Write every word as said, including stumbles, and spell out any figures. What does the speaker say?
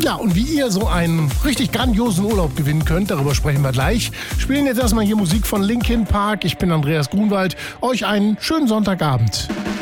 Ja, und wie ihr so einen richtig grandiosen Urlaub gewinnen könnt, darüber sprechen wir gleich. Spielen jetzt erstmal hier Musik von Linkin Park. Ich bin Andreas Grunwald. Euch einen schönen Sonntagabend.